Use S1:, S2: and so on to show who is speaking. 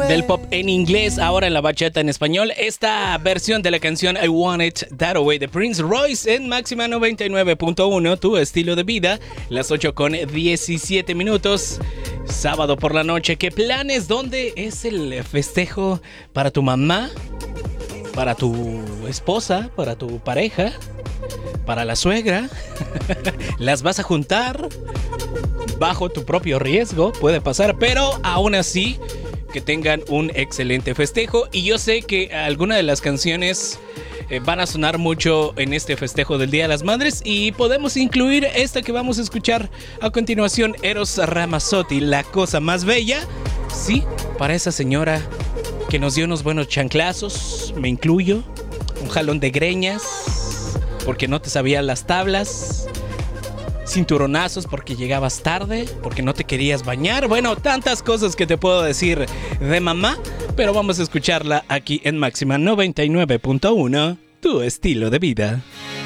S1: del pop en inglés, ahora en la bachata en español. Esta versión de la canción I Want It That Way de Prince Royce en Máxima 99.1, tu estilo de vida. Las 8:17. Sábado por la noche. ¿Qué planes? ¿Dónde es el festejo para tu mamá? ¿Para tu esposa? ¿Para tu pareja? ¿Para la suegra? ¿Las vas a juntar? Bajo tu propio riesgo, puede pasar, pero aún así que tengan un excelente festejo. Y yo sé que algunas de las canciones van a sonar mucho en este festejo del Día de las Madres, y podemos incluir esta que vamos a escuchar a continuación, Eros Ramazzotti, La Cosa Más Bella. Sí, para esa señora que nos dio unos buenos chanclazos, me incluyo, un jalón de greñas porque no te sabían las tablas, cinturonazos porque llegabas tarde, porque no te querías bañar. Bueno, tantas cosas que te puedo decir de mamá, pero vamos a escucharla aquí en Máxima 99.1, tu estilo de vida.